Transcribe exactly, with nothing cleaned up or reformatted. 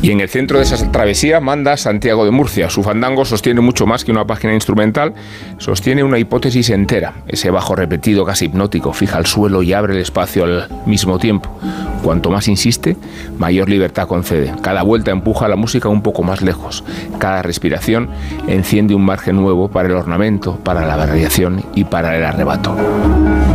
Y en el centro de esa travesía manda Santiago de Murcia. Su fandango sostiene mucho más que una página instrumental, sostiene una hipótesis entera. Ese bajo repetido casi hipnótico fija el suelo y abre el espacio al mismo tiempo. Cuanto más insiste, mayor libertad concede. Cada vuelta empuja la música un poco más lejos. Cada respiración enciende un margen nuevo para el ornamento, para la variación y para el arrebato.